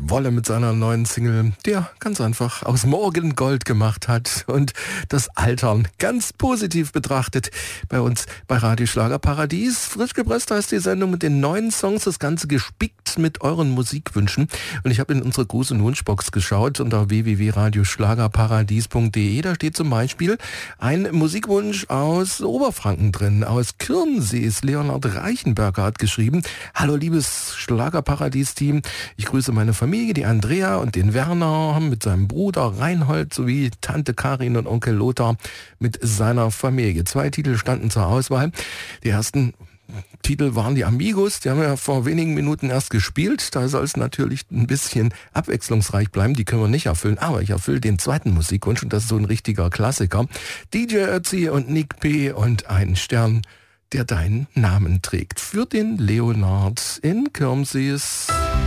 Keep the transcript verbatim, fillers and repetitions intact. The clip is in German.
Wolle mit seiner neuen Single, der ganz einfach aus Morgen Gold gemacht hat und das Altern ganz positiv betrachtet. Bei uns bei Radio Schlager Paradies. Frisch gepresst heißt die Sendung mit den neuen Songs, das Ganze gespickt mit euren Musikwünschen. Und ich habe in unsere große Wunschbox geschaut unter w w w punkt radioschlagerparadies punkt d e. Da steht zum Beispiel ein Musikwunsch aus Oberfranken drin, aus Kirnsees. Leonhard Reichenberger hat geschrieben: Hallo liebes Schlagerparadies-Team, ich grüße meine Familie, die Andrea und den Werner mit seinem Bruder Reinhold sowie Tante Karin und Onkel Lothar mit seiner Familie. Zwei Titel standen zur Auswahl. Die ersten Titel waren die Amigos, die haben wir ja vor wenigen Minuten erst gespielt. Da soll es natürlich ein bisschen abwechslungsreich bleiben, die können wir nicht erfüllen. Aber ich erfülle den zweiten Musikwunsch und das ist so ein richtiger Klassiker. D J Ötzi und Nick P. und ein Stern, der deinen Namen trägt. Für den Leonard in Kirmsees.